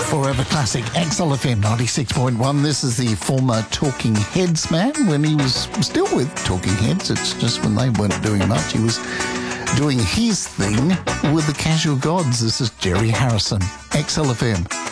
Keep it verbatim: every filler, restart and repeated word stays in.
Forever Classic, X L F M ninety-six point one. This is the former Talking Heads man when he was still with Talking Heads. It's just when they weren't doing much, he was doing his thing with the Casual Gods. This is Jerry Harrison, X L F M.